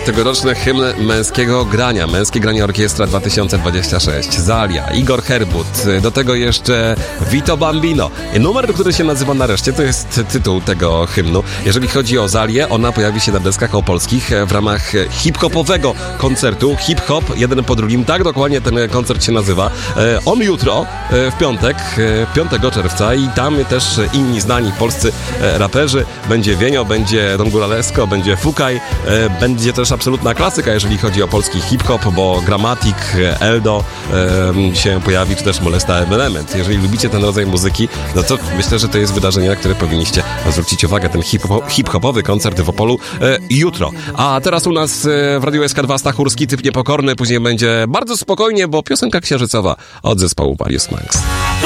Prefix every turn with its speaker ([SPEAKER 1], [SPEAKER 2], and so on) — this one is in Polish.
[SPEAKER 1] Tegoroczny hymn męskiego grania. Męskie granie orkiestra 2026. Zalia, Igor Herbut. Do tego jeszcze Vito Bambino. Numer, który się nazywa Nareszcie, to jest tytuł tego hymnu. Jeżeli chodzi o Zalię, ona pojawi się na deskach opolskich w ramach hip-hopowego koncertu. Hip-hop, jeden po drugim. Tak dokładnie ten koncert się nazywa. On jutro, w piątek, 5 czerwca i tam też inni znani polscy raperzy. Będzie Wienio, będzie Don Góralesko, będzie Fukaj, będzie też absolutna klasyka, jeżeli chodzi o polski hip-hop, bo Gramatik, Eldo się pojawi, czy też Molesta Element. Jeżeli lubicie ten rodzaj muzyki, no to myślę, że to jest wydarzenie, na które powinniście zwrócić uwagę. Ten hip-hopowy koncert w Opolu jutro. A teraz u nas w Radiu SK2 Stachurski, typ niepokorny, później będzie bardzo spokojnie, bo piosenka księżycowa od zespołu Various Monks.